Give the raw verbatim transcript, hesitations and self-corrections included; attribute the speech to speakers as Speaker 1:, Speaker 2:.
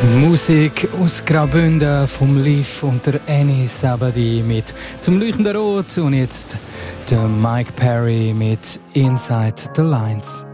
Speaker 1: Musik aus Graubünden vom Liv und der Annie Sabadi mit «Zum leuchtenden Rot» und jetzt der Mike Perry mit «Inside the Lines».